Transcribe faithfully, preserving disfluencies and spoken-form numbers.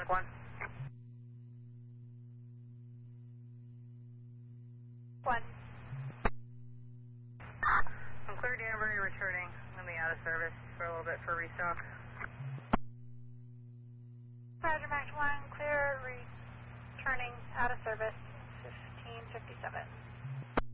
one. One. I'm clear Danbury, returning. I'm going to be out of service for a little bit for restock. Roger, Max one, clear, returning, out of service, fifteen fifty-seven.